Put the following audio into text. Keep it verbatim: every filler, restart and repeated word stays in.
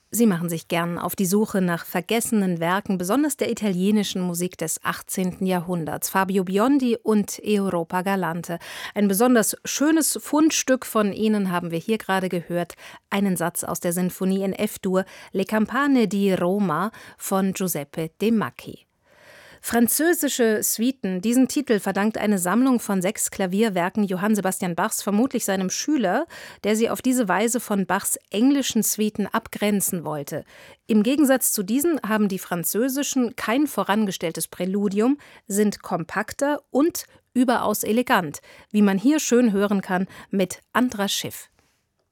Sie machen sich gern auf die Suche nach vergessenen Werken, besonders der italienischen Musik des achtzehnten Jahrhunderts. Fabio Biondi und Europa Galante. Ein besonders schönes Fundstück von ihnen haben wir hier gerade gehört. Einen Satz aus der Sinfonie in F-Dur, Le Campane di Roma von Giuseppe De Macchi. Französische Suiten, diesen Titel verdankt eine Sammlung von sechs Klavierwerken Johann Sebastian Bachs vermutlich seinem Schüler, der sie auf diese Weise von Bachs englischen Suiten abgrenzen wollte. Im Gegensatz zu diesen haben die französischen kein vorangestelltes Präludium, sind kompakter und überaus elegant, wie man hier schön hören kann mit Andras Schiff.